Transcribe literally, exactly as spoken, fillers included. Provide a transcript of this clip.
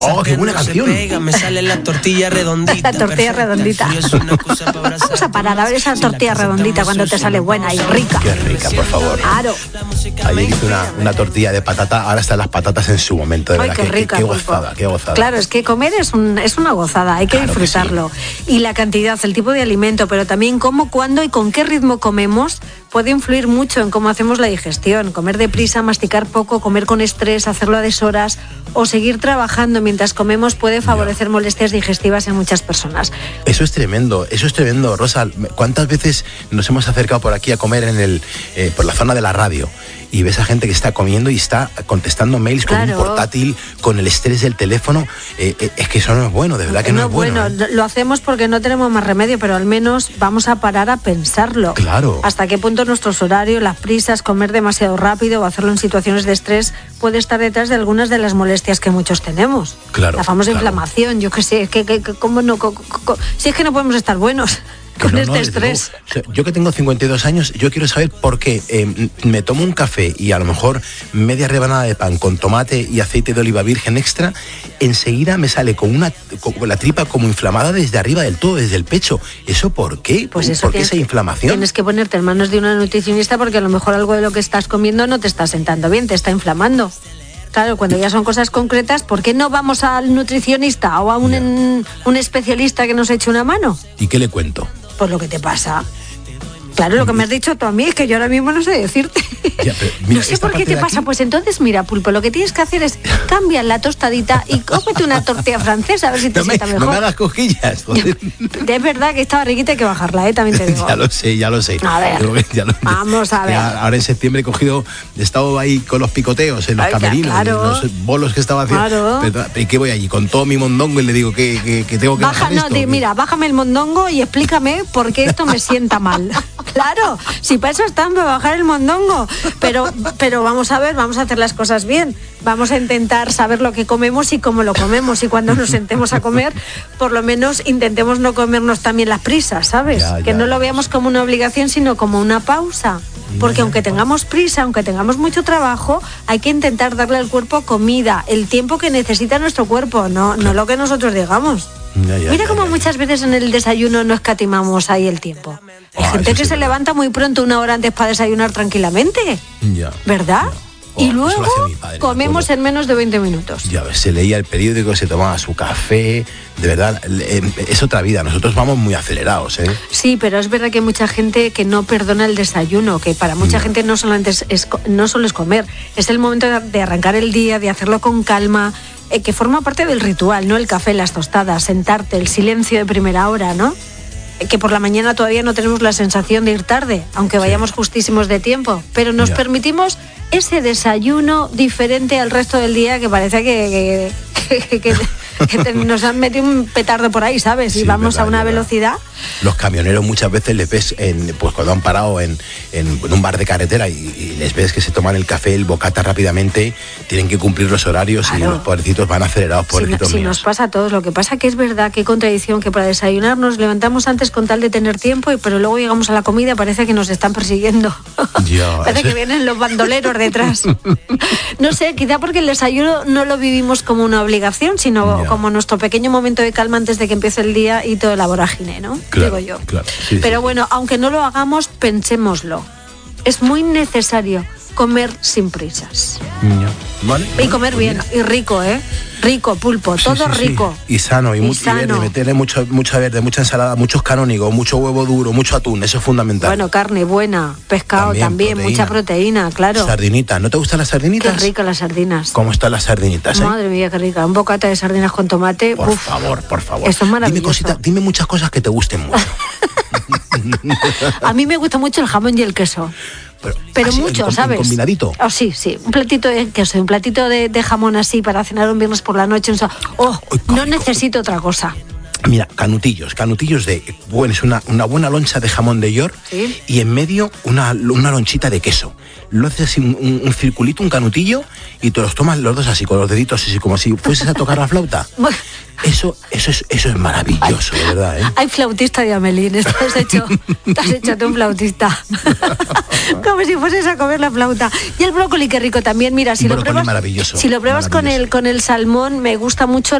Oh, qué buena canción. Pega, me sale la tortilla redondita. La tortilla redondita. Vamos a parar a ver esa tortilla redondita cuando te sale buena y rica. Qué rica, por favor. Claro. Ayer hice una, una tortilla de patata, ahora están las patatas en su momento, de Ay, verdad. qué Qué, rica, qué, qué Pulpo. gozada, qué gozada. Claro, es que comer es, un, es una gozada, hay que Claro que disfrutarlo. Y la cantidad, el tipo de alimento, pero también cómo, cuándo y con qué ritmo comemos puede influir mucho en cómo hacemos la digestión. Comer deprisa, masticar poco, comer con estrés, hacerlo a deshoras o seguir trabajando mientras comemos puede favorecer ya. molestias digestivas en muchas personas. Eso es tremendo, eso es tremendo, Rosa. ¿Cuántas veces nos hemos acercado por aquí a comer en el eh, por la zona de la radio? Y ves a gente que está comiendo y está contestando mails claro. con un portátil, con el estrés del teléfono. Eh, eh, es que eso no es bueno, de verdad que no, no es bueno. Bueno, ¿eh? Lo hacemos porque no tenemos más remedio, pero al menos vamos a parar a pensarlo. Claro. Hasta qué punto nuestros horarios, las prisas, comer demasiado rápido o hacerlo en situaciones de estrés puede estar detrás de algunas de las molestias que muchos tenemos. Claro. La famosa claro. inflamación, yo qué sé, que, que, que, ¿cómo no? Co, co, co, si es que no podemos estar buenos. Con no, este no, estrés. O sea, yo que tengo cincuenta y dos años, yo quiero saber por qué eh, me tomo un café y a lo mejor media rebanada de pan con tomate y aceite de oliva virgen extra, enseguida me sale con una con la tripa como inflamada desde arriba del todo, desde el pecho. ¿Eso por qué? Pues eso ¿Por qué esa inflamación? Tienes que ponerte en manos de una nutricionista porque a lo mejor algo de lo que estás comiendo no te está sentando bien, te está inflamando. Claro, cuando ya son cosas concretas, ¿por qué no vamos al nutricionista o a un, en, un especialista que nos eche una mano? ¿Y qué le cuento? Pues lo que te pasa. Claro, lo que me has dicho tú a mí es que yo ahora mismo no sé decirte. Ya, pero mira, no sé por qué te pasa. Aquí... Pues entonces, mira, Pulpo, lo que tienes que hacer es cambiar la tostadita y cómete una tortilla francesa a ver si te no sienta me, mejor. No me hagas cosquillas, joder. Es verdad que estaba riquita, hay que bajarla, ¿eh? También te digo. Ya lo sé, ya lo sé. A ver, ya lo, vamos a ver. Ahora en septiembre he cogido, he estado ahí con los picoteos en los Ay, camerinos, claro. los bolos que estaba haciendo. Claro. ¿Y qué voy allí? Con todo mi mondongo y le digo que, que, que tengo que Baja, bajar no, esto. Te, mira, bájame el mondongo y explícame por qué esto me sienta mal. Claro, si para eso están, para bajar el mondongo. Pero, pero vamos a ver, vamos a hacer las cosas bien. Vamos a intentar saber lo que comemos y cómo lo comemos. Y cuando nos sentemos a comer, por lo menos intentemos no comernos también las prisas, ¿sabes? Ya, ya, que no lo ya. veamos como una obligación, sino como una pausa. Porque ya, aunque tengamos prisa, aunque tengamos mucho trabajo, hay que intentar darle al cuerpo comida, el tiempo que necesita nuestro cuerpo, no, no lo que nosotros digamos. Ya, ya, Mira ya, cómo ya, muchas veces en el desayuno no escatimamos ahí el tiempo. Hay Ah, gente que sí se es levanta muy pronto, una hora antes, para desayunar tranquilamente. Ya. ¿Verdad? Ya. Oh, y eso lo luego hace mi padre, comemos en menos de veinte minutos. Ya ves, se leía el periódico, se tomaba su café. De verdad, es otra vida. Nosotros vamos muy acelerados, ¿eh? Sí, pero es verdad que hay mucha gente que no perdona el desayuno, que para mucha no. gente no solamente es, es, no solo es comer, es el momento de arrancar el día, de hacerlo con calma, eh, que forma parte del ritual, ¿no? El café, las tostadas, sentarte, el silencio de primera hora, ¿no? Que por la mañana todavía no tenemos la sensación de ir tarde, aunque vayamos sí. justísimos de tiempo, pero nos ya. permitimos ese desayuno diferente al resto del día que parece que, que, que, que, que te, nos han metido un petardo por ahí, ¿sabes? Y sí, vamos verdad, a una verdad. velocidad. Los camioneros muchas veces les ves, en, pues cuando han parado en, en, en un bar de carretera y, y les ves que se toman el café, el bocata rápidamente, tienen que cumplir los horarios claro. y los pobrecitos van acelerados, pobrecitos si, no, si nos pasa a todos, lo que pasa que es verdad, qué contradicción, que para desayunar nos levantamos antes con tal de tener tiempo, y pero luego llegamos a la comida, parece que nos están persiguiendo. Ya, parece ese... que vienen los bandoleros detrás. No sé, quizá porque el desayuno no lo vivimos como una obligación, sino ya. como nuestro pequeño momento de calma antes de que empiece el día y toda la vorágine, ¿no? Claro, digo yo. Claro, sí, pero sí. bueno, aunque no lo hagamos, pensémoslo. Es muy necesario comer sin prisas. Ya. Vale, y comer bien, mira. y rico, ¿eh? Rico, Pulpo, sí, todo sí, rico. Sí. Y sano, y, y muy sano. verde, meterle mucho, mucha verde, mucha ensalada, muchos canónigos, mucho huevo duro, mucho atún, eso es fundamental. Bueno, carne buena, pescado también, también proteína. mucha proteína, claro. Sardinitas, ¿no te gustan las sardinitas? Qué ricas las sardinas. ¿Cómo están las sardinitas, eh? Madre mía, qué rica, un bocata de sardinas con tomate. Por uf, favor, por favor. Eso es maravilloso. Dime, cosita, dime muchas cosas que te gusten mucho. A mí me gusta mucho el jamón y el queso. Pero, pero así, mucho, en, ¿sabes? En combinadito. Oh, sí, sí. Un platito de queso, un platito de, de jamón así para cenar un viernes por la noche. Oh, Ay, no necesito otra cosa. Mira, canutillos, canutillos de, bueno, es una, una buena loncha de jamón de york, ¿sí? Y en medio una, una lonchita de queso. Lo haces así, un, un, un circulito, un canutillo, y te los tomas los dos así, con los deditos así, como si fueses a tocar la flauta. Eso, eso es, eso es maravilloso, de verdad, ¿eh? Hay flautista de Amelín, te has hecho, te has hecho tú un flautista. Como si fueses a comer la flauta. Y el brócoli, qué rico también, mira, si Brócoli lo pruebas, maravilloso, si lo pruebas con maravilloso. el con el salmón, me gusta mucho